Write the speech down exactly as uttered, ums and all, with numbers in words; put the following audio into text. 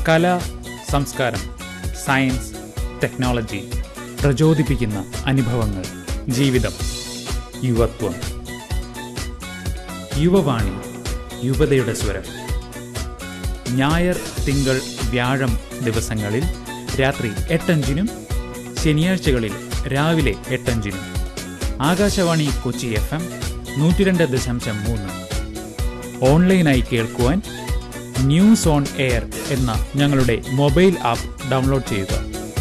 കല, സംസ്കാരം, science, technology, പ്രചോദിപ്പിക്കുന്ന അനുഭവങ്ങൾ, ജീവിതം, യുവത്വം. യുവവാണി, യുവതയുടെ സ്വരം. ഞായർ, തിങ്കൾ, വ്യാഴം ദിവസങ്ങളിൽ രാത്രി എട്ടഞ്ചിനും ശനിയാഴ്ചകളിൽ രാവിലെ എട്ടഞ്ചിനും ആകാശവാണി കൊച്ചി എഫ് എം നൂറ്റി രണ്ട് ദശാംശം മൂന്ന്. ഓൺലൈനായി കേൾക്കുവാൻ ന്യൂസ് ഓൺ എയർ എന്ന ഞങ്ങളുടെ മൊബൈൽ ആപ്പ് ഡൗൺലോഡ് ചെയ്യുക.